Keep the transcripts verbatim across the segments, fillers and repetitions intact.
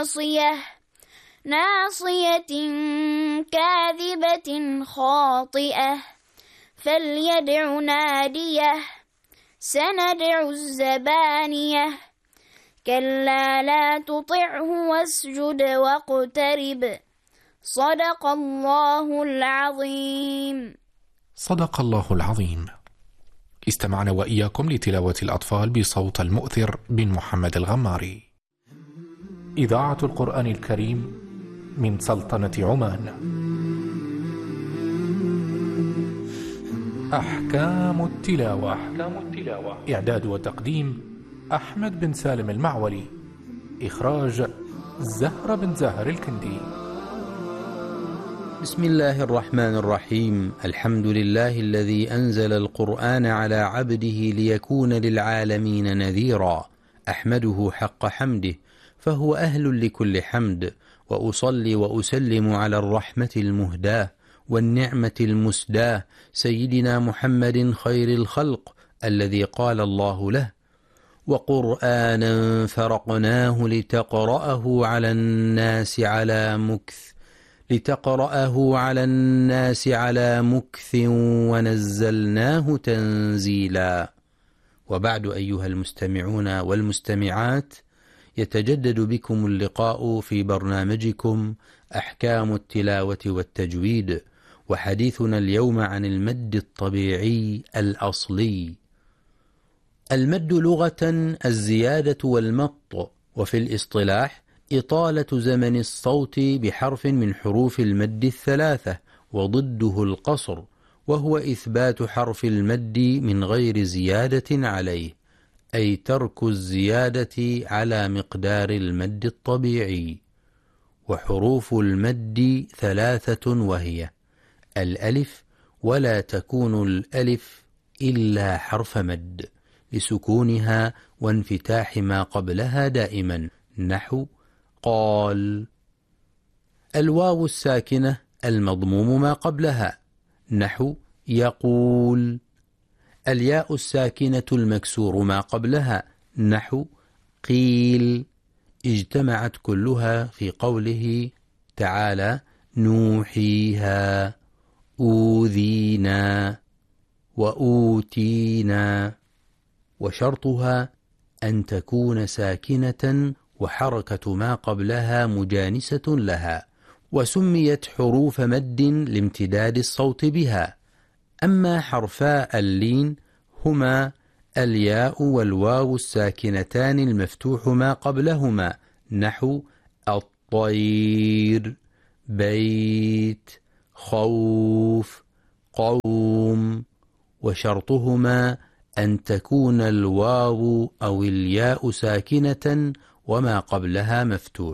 ناصية ناصية كاذبة خاطئة فليدع ناديه سندع الزبانية كلا لا تطعه واسجد واقترب صدق الله العظيم. صدق الله العظيم. استمعنا وإياكم لتلاوة الأطفال بصوت المؤثر بن محمد الغماري. إذاعة القرآن الكريم من سلطنة عمان. أحكام التلاوة. أحكام التلاوة. إعداد وتقديم أحمد بن سالم المعولي. إخراج زهرة بن زاهر الكندي. بسم الله الرحمن الرحيم. الحمد لله الذي أنزل القرآن على عبده ليكون للعالمين نذيرا. أحمده حق حمده فهو أهل لكل حمد، وأصلي وأسلم على الرحمة المهداة والنعمة المسداة سيدنا محمد خير الخلق الذي قال الله له: وقرآنا فرقناه لتقرأه على الناس على مكث لتقرأه على الناس على مكث ونزلناه تنزيلا. وبعد، أيها المستمعون والمستمعات، يتجدد بكم اللقاء في برنامجكم أحكام التلاوة والتجويد، وحديثنا اليوم عن المد الطبيعي الأصلي. المد لغة الزيادة والمط، وفي الاصطلاح إطالة زمن الصوت بحرف من حروف المد الثلاثة، وضده القصر، وهو إثبات حرف المد من غير زيادة عليه، أي ترك الزيادة على مقدار المد الطبيعي. وحروف المد ثلاثة، وهي الألف، ولا تكون الألف إلا حرف مد لسكونها وانفتاح ما قبلها دائما، نحو قال. الواو الساكنة المضموم ما قبلها، نحو يقول. الياء الساكنة المكسور ما قبلها، نحو قيل. اجتمعت كلها في قوله تعالى: نوحيها، أوذينا، وأوتينا. وشرطها أن تكون ساكنة وحركة ما قبلها مجانسة لها، وسميت حروف مد لامتداد الصوت بها. أما حرفا اللين هما الياء والواو الساكنتان المفتوح ما قبلهما، نحو الطير، بيت، خوف، قوم. وشرطهما أن تكون الواو أو الياء ساكنة وما قبلها مفتوح.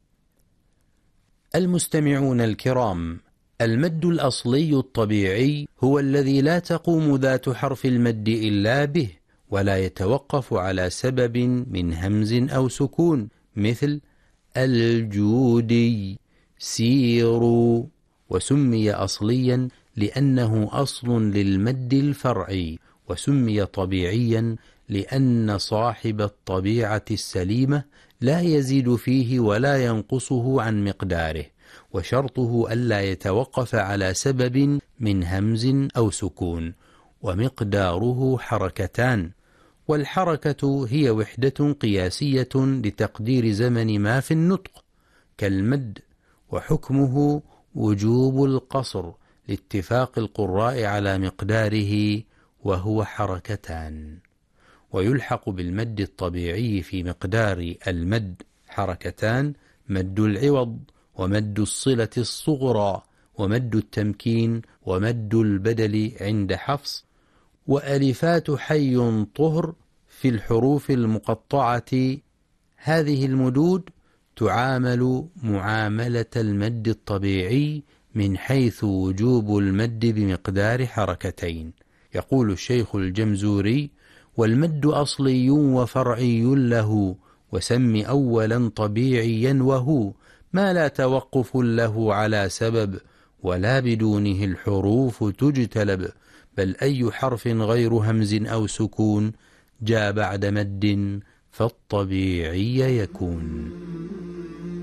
المستمعون الكرام، المد الأصلي الطبيعي هو الذي لا تقوم ذات حرف المد إلا به، ولا يتوقف على سبب من همز أو سكون، مثل الجودي، سيروا. وسمي أصليا لأنه أصل للمد الفرعي، وسمي طبيعيا لأن صاحب الطبيعة السليمة لا يزيد فيه ولا ينقصه عن مقداره، وشرطه ألا يتوقف على سبب من همز أو سكون، ومقداره حركتان. والحركة هي وحدة قياسية لتقدير زمن ما في النطق كالمد، وحكمه وجوب القصر لاتفاق القراء على مقداره، وهو حركتان. ويلحق بالمد الطبيعي في مقدار المد حركتان: مد العوض، ومد الصلة الصغرى، ومد التمكين، ومد البدل عند حفص. وألفات حي طهر في الحروف المقطعة. هذه المدود تعامل معاملة المد الطبيعي من حيث وجوب المد بمقدار حركتين. يقول الشيخ الجمزوري: والمد أصلي وفرعي له، وسم أولا طبيعيا وهو ما لا توقف له على سبب، ولا بدونه الحروف تجتلب، بل أي حرف غير همز أو سكون جاء بعد مد فالطبيعي يكون.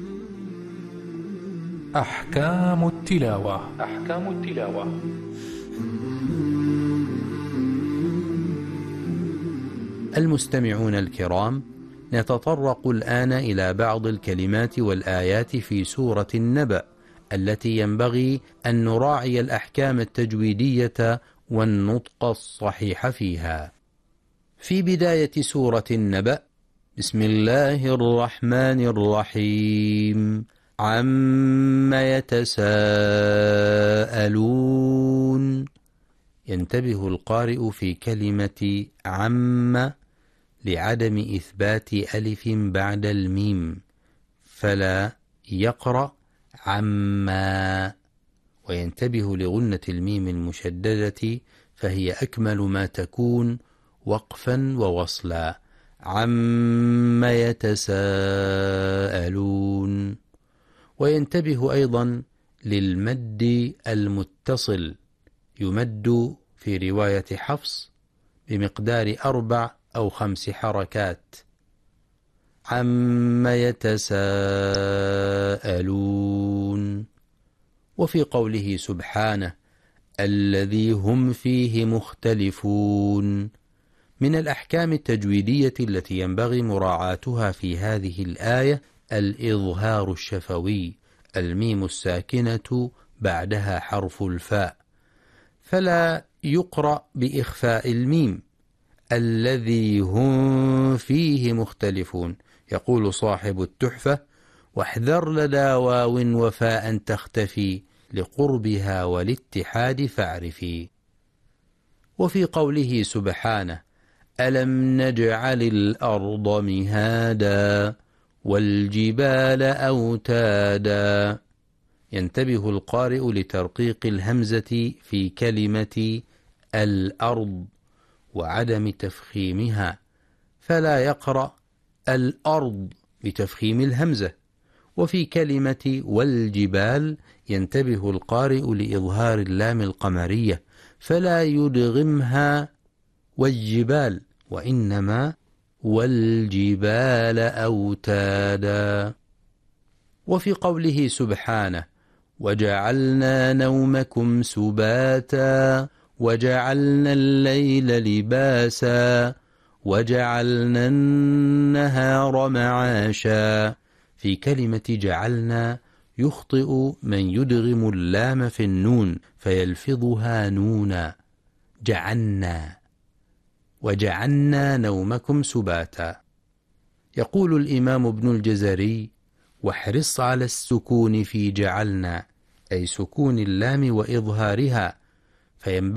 أحكام التلاوة. أحكام التلاوة. المستمعون الكرام، نتطرق الآن إلى بعض الكلمات والآيات في سورة النبأ التي ينبغي أن نراعي الأحكام التجويدية والنطق الصحيح فيها. في بداية سورة النبأ: بسم الله الرحمن الرحيم، عم يتساءلون. ينتبه القارئ في كلمة عم لعدم إثبات ألف بعد الميم، فلا يقرأ عما، وينتبه لغنة الميم المشددة فهي أكمل ما تكون وقفا ووصلا. عم يتساءلون. وينتبه أيضا للمد المتصل، يمد في رواية حفص بمقدار أربع أو خمس حركات. عم يتساءلون. وفي قوله سبحانه: الذي هم فيه مختلفون. من الأحكام التجويدية التي ينبغي مراعاتها في هذه الآية الإظهار الشفوي، الميم الساكنة بعدها حرف الفاء، فلا يقرأ بإخفاء الميم. الذي هم فيه مختلفون. يقول صاحب التحفة: واحذر لدى واو وفاء تختفي، لقربها والاتحاد فاعرفي. وفي قوله سبحانه: ألم نجعل الأرض مهادا والجبال أوتادا. ينتبه القارئ لترقيق الهمزة في كلمة الأرض وعدم تفخيمها، فلا يقرأ الأرض بتفخيم الهمزة. وفي كلمة والجبال ينتبه القارئ لإظهار اللام القمرية، فلا يدغمها والجبال، وإنما والجبال أوتادا. وفي قوله سبحانه: وجعلنا نومكم سباتا وجعلنا الليل لباسا وجعلنا النهار معاشا. في كلمة جعلنا يخطئ من يدغم اللام في النون فيلفظها نونا، جعلنا. وجعلنا نومكم سباتا. يقول الإمام ابن الجزري: واحرص على السكون في جعلنا، أي سكون اللام وإظهارها، فينبغي